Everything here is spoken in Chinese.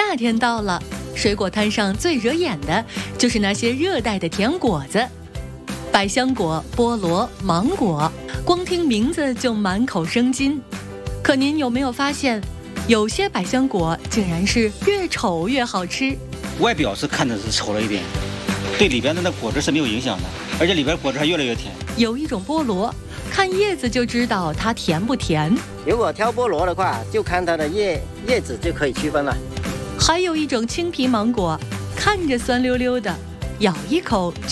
夏天到了，水果摊上最惹眼的就是那些热带的甜果子，百香果、菠萝、芒果，光听名字就满口生津。可您有没有发现，有些百香果竟然是越丑越好吃？ 外表是看着是丑了一点，对里边的那果汁是没有影响的，而且里边果汁还越来越甜。 有一种菠萝，看叶子就知道它甜不甜。 如果挑菠萝的话，就看它的叶子就可以区分了。 还有一种青皮芒果，看着酸溜溜的，咬一口